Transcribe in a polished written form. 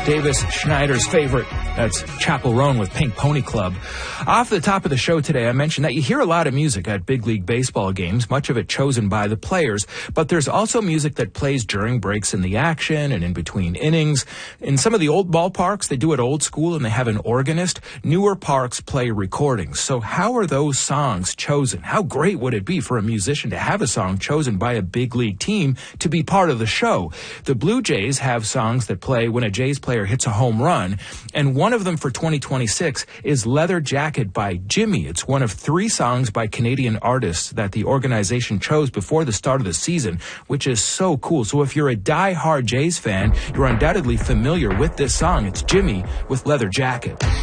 Davis Schneider's favorite. That's Chappell Roan with Pink Pony Club. Off the top of the show today, I mentioned that you hear a lot of music at big league baseball games, much of it chosen by the players, but there's also music that plays during breaks in the action and in between innings. In some of the old ballparks, they do it old school and they have an organist. Newer parks play recordings. So how are those songs chosen? How great would it be for a musician to have a song chosen by a big league team to be part of the show? The Blue Jays have songs that play when a Jays player hits a home run, and one of them for 2026 is Leather Jacket by Jimmy. It's one of 3 songs by Canadian artists that the organization chose before the start of the season, which is so cool. So if you're a die-hard Jays fan, you're undoubtedly familiar with this song. It's Jimmy with Leather Jacket.